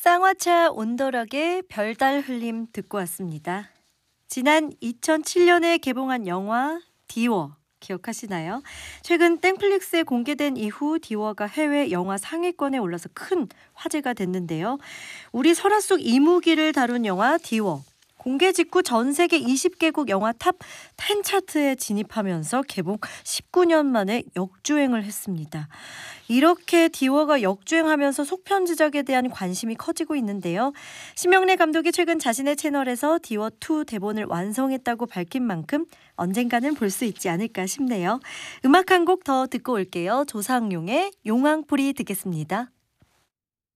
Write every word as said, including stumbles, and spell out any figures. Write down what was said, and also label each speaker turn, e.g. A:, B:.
A: 쌍화차 온더락의 별달 흘림 듣고 왔습니다. 지난 이천칠 년에 개봉한 영화 디워 기억하시나요? 최근 땡플릭스에 공개된 이후 디워가 해외 영화 상위권에 올라서 큰 화제가 됐는데요. 우리 설화 속 이무기를 다룬 영화 디워. 공개 직후 전 세계 이십 개국 영화 탑 텐 차트에 진입하면서 개봉 십구 년 만에 역주행을 했습니다. 이렇게 디워가 역주행하면서 속편지작에 대한 관심이 커지고 있는데요. 심영래 감독이 최근 자신의 채널에서 디워 투 대본을 완성했다고 밝힌 만큼 언젠가는 볼 수 있지 않을까 싶네요. 음악 한 곡 더 듣고 올게요. 조상용의 용왕풀이 듣겠습니다.